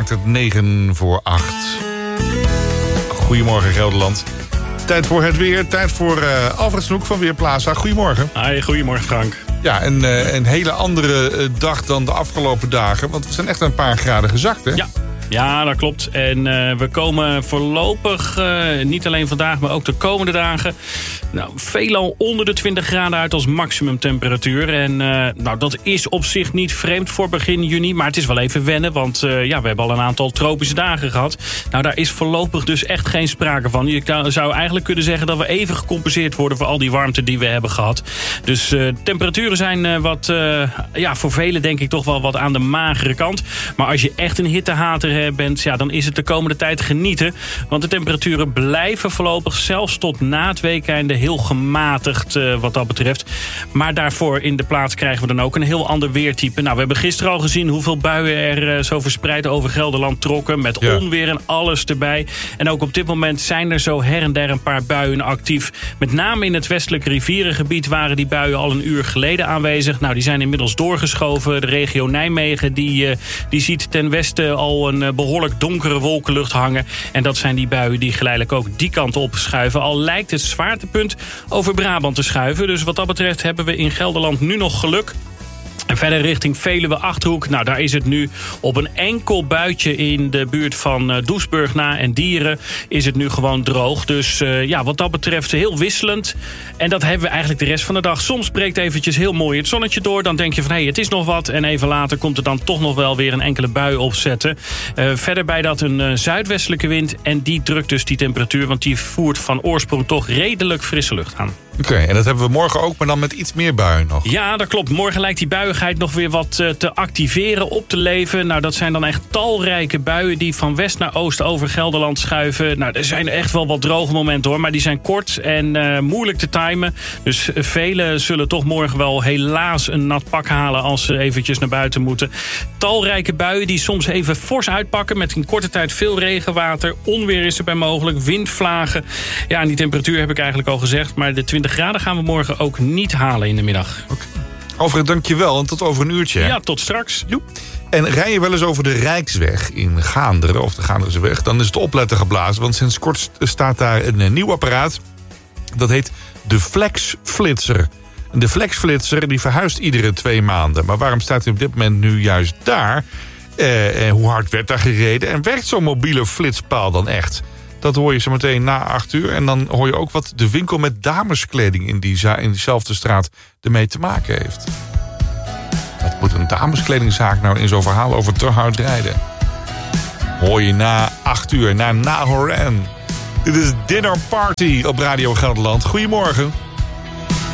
maakt het 7:09. Goedemorgen Gelderland. Tijd voor het weer, tijd voor Alfred Snoek van Weerplaza. Goedemorgen. Hi, goedemorgen Frank. Ja, een hele andere dag dan de afgelopen dagen. Want we zijn echt een paar graden gezakt, hè? Ja, dat klopt. En we komen voorlopig, niet alleen vandaag, maar ook de komende dagen, veelal onder de 20 graden uit als maximumtemperatuur. En dat is op zich niet vreemd voor begin juni, maar het is wel even wennen. Want we hebben al een aantal tropische dagen gehad. Nou, daar is voorlopig dus echt geen sprake van. Je zou eigenlijk kunnen zeggen dat we even gecompenseerd worden voor al die warmte die we hebben gehad. Dus temperaturen zijn voor velen denk ik toch wel wat aan de magere kant. Maar als je echt een hittehater bent, dan is het de komende tijd genieten. Want de temperaturen blijven voorlopig zelfs tot na het weekeinde heel gematigd wat dat betreft. Maar daarvoor in de plaats krijgen we dan ook een heel ander weertype. Nou, we hebben gisteren al gezien hoeveel buien er zo verspreid over Gelderland trokken. Met onweer en alles erbij. En ook op dit moment zijn er zo her en der een paar buien actief. Met name in het westelijke rivierengebied waren die buien al een uur geleden aanwezig. Nou, die zijn inmiddels doorgeschoven. De regio Nijmegen die ziet ten westen al een behoorlijk donkere wolkenlucht hangen. En dat zijn die buien die geleidelijk ook die kant op schuiven. Al lijkt het zwaartepunt over Brabant te schuiven. Dus wat dat betreft hebben we in Gelderland nu nog geluk. En verder richting Veluwe-Achterhoek. Nou, daar is het nu op een enkel buitje in de buurt van Doesburg na en Dieren is het nu gewoon droog. Dus wat dat betreft heel wisselend. En dat hebben we eigenlijk de rest van de dag. Soms breekt eventjes heel mooi het zonnetje door. Dan denk je van, het is nog wat. En even later komt er dan toch nog wel weer een enkele bui opzetten. Verder bij dat een zuidwestelijke wind. En die drukt dus die temperatuur. Want die voert van oorsprong toch redelijk frisse lucht aan. Oké, en dat hebben we morgen ook, maar dan met iets meer buien nog. Ja, dat klopt. Morgen lijkt die buiigheid nog weer wat te activeren, op te leven. Nou, dat zijn dan echt talrijke buien die van west naar oost over Gelderland schuiven. Nou, er zijn echt wel wat droge momenten hoor, maar die zijn kort en moeilijk te timen. Dus velen zullen toch morgen wel helaas een nat pak halen als ze eventjes naar buiten moeten. Talrijke buien die soms even fors uitpakken met in korte tijd veel regenwater. Onweer is erbij mogelijk, windvlagen. Ja, en die temperatuur heb ik eigenlijk al gezegd, maar de 20 graden gaan we morgen ook niet halen in de middag. Okay. Alfred, dankjewel en tot over een uurtje. Ja, tot straks. Joep. En rij je wel eens over de Rijksweg in Gaanderen, of de Gaanderseweg, dan is het opletten geblazen. Want sinds kort staat daar een nieuw apparaat. Dat heet de Flexflitser. De Flexflitser die verhuist iedere 2 maanden. Maar waarom staat hij op dit moment nu juist daar? Hoe hard werd daar gereden? En werkt zo'n mobiele flitspaal dan echt? Dat hoor je zo meteen na 8 uur. En dan hoor je ook wat de winkel met dameskleding in diezelfde straat ermee te maken heeft. Wat moet een dameskledingzaak nou in zo'n verhaal over te hard rijden? Hoor je na 8 uur, na Nahoran. Dit is Dinner Party op Radio Gelderland. Goedemorgen.